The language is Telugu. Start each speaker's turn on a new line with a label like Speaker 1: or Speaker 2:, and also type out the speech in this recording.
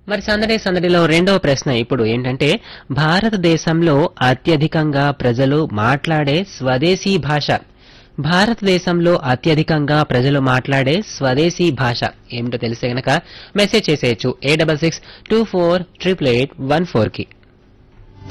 Speaker 1: మరి సందడి సందడిలో రెండవ ప్రశ్న ఇప్పుడు ఏంటంటే భారతదేశంలో అత్యధికంగా ప్రజలు మాట్లాడే స్వదేశీ భాష. భారతదేశంలో అత్యధికంగా ప్రజలు మాట్లాడే స్వదేశీ భాష ఏమిటో తెలిస్తే గనక మెసేజ్ చేసేయచ్చు 8662488814 కి.